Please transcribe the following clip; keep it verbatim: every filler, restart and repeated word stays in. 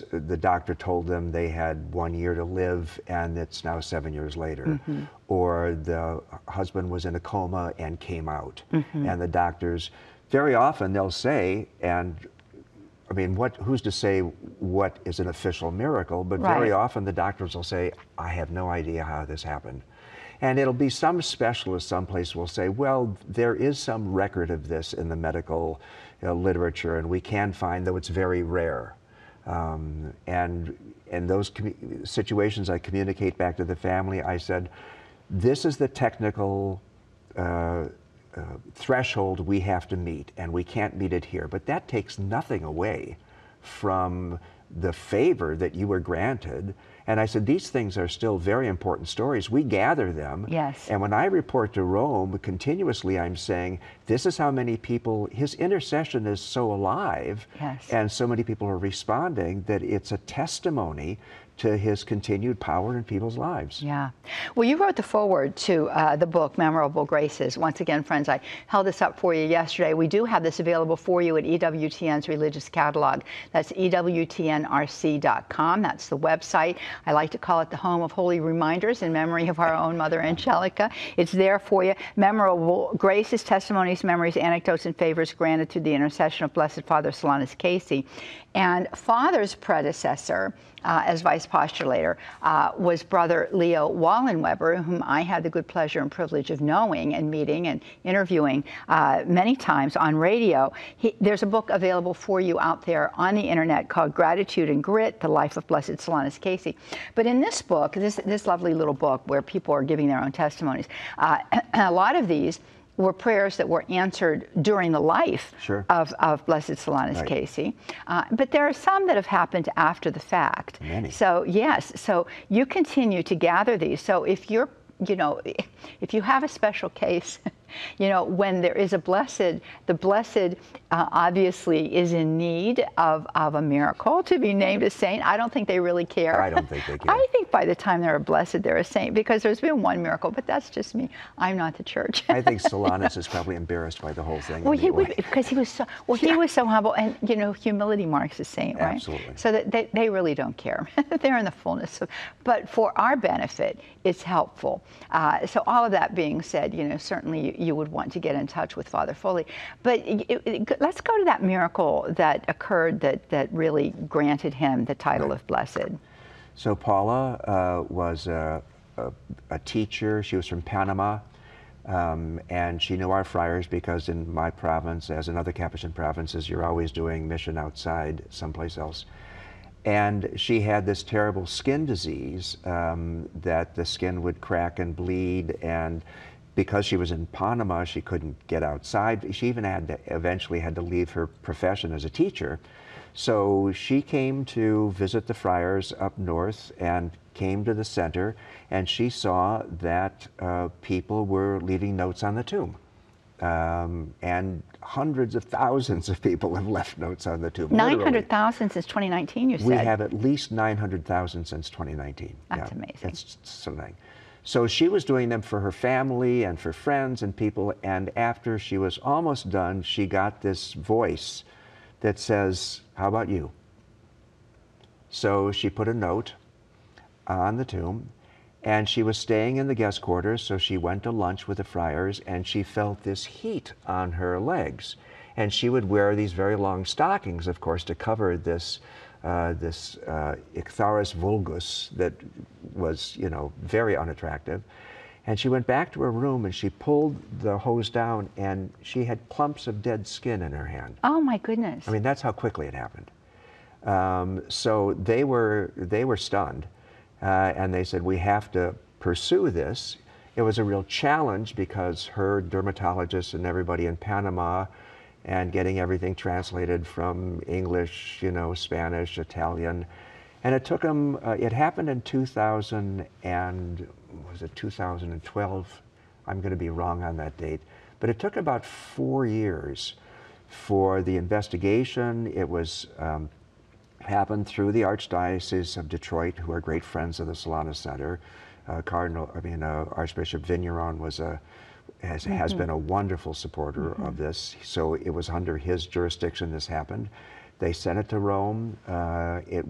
because the doctor told them they had one year to live and it's now seven years later. Mm-hmm. Or the husband was in a coma and came out. Mm-hmm. And the doctors, very often they'll say, and I mean, what, who's to say what is an official miracle, but right. very often the doctors will say, I have no idea how this happened. And it'll be some specialist someplace will say, well, there is some record of this in the medical uh, literature, and we can find, though it's very rare. Um, and in those situations, I communicate back to the family. I said, this is the technical uh, uh, threshold we have to meet, and we can't meet it here. But that takes nothing away from the favor that you were granted. And I said, these things are still very important stories. We gather them. Yes. And when I report to Rome, continuously I'm saying, this is how many people, his intercession is so alive. Yes. And so many people are responding that it's a testimony to his continued power in people's lives. Yeah. Well, you wrote the foreword to uh, the book, Memorable Graces. Once again, friends, I held this up for you yesterday. We do have this available for you at E W T N's Religious Catalog. That's E W T N R C dot com. That's the website. I like to call it the home of holy reminders in memory of our own Mother Angelica. It's there for you. Memorable Graces, Testimonies, Memories, Anecdotes, and Favors granted through the intercession of Blessed Father Solanus Casey. And Father's predecessor, Uh, as vice postulator, uh, was Brother Leo Wallenweber, whom I had the good pleasure and privilege of knowing and meeting and interviewing uh, many times on radio. He, there's a book available for you out there on the internet called Gratitude and Grit, The Life of Blessed Solanus Casey. But in this book, this, this lovely little book where people are giving their own testimonies, uh, a lot of these were prayers that were answered during the life sure. of, of Blessed Solanus right. Casey. Uh, but there are some that have happened after the fact. Many. So, yes, so you continue to gather these. So if you're, you know, if you have a special case, you know, when there is a blessed, the blessed uh, obviously is in need of, of a miracle to be named a saint. I don't think they really care. I don't think they care. I think by the time they're a blessed, they're a saint, because there's been one miracle, but that's just me. I'm not the church. I think Solanus is probably embarrassed by the whole thing. Well, he would, because he was so, well, he was so humble, and, you know, humility marks a saint, right? Absolutely. So that they, they really don't care. They're in the fullness of, but for our benefit, it's helpful. Uh, so all of that being said, you know, certainly you, you would want to get in touch with Father Foley. But it, it, let's go to that miracle that occurred that, that really granted him the title right. of blessed. So Paula uh, was a, a, a teacher. She was from Panama. Um, and she knew our friars because in my province, as in other Capuchin provinces, you're always doing mission outside someplace else. And she had this terrible skin disease um, that the skin would crack and bleed, and because she was in Panama, she couldn't get outside. She even had to, eventually had to leave her profession as a teacher. So she came to visit the friars up north and came to the center, and she saw that uh, people were leaving notes on the tomb. Um, and hundreds of thousands of people have left notes on the tomb. nine hundred thousand since twenty nineteen, you said? We have at least nine hundred thousand since twenty nineteen. That's yeah, amazing. It's something. So she was doing them for her family and for friends and people, and after she was almost done, she got this voice that says, how about you? So she put a note on the tomb, and she was staying in the guest quarters, so she went to lunch with the friars, and she felt this heat on her legs. And she would wear these very long stockings, of course, to cover this uh, this uh, ichthyorus vulgus that was, you know, very unattractive. And she went back to her room and she pulled the hose down, and she had clumps of dead skin in her hand. Oh my goodness. I mean, that's how quickly it happened. Um, so they were, they were stunned. Uh, and they said, we have to pursue this. It was a real challenge because her dermatologist and everybody in Panama, and getting everything translated from English, you know, Spanish, Italian. And it took them, uh, it happened in two thousand and, was it two thousand twelve? I'm going to be wrong on that date. But it took about four years for the investigation. It was um, happened through the Archdiocese of Detroit, who are great friends of the Solanus Center. Uh, Cardinal, I mean, uh, Archbishop Vigneron was a, has, mm-hmm. has been a wonderful supporter mm-hmm. of this. So it was under his jurisdiction this happened. They sent it to Rome. Uh, it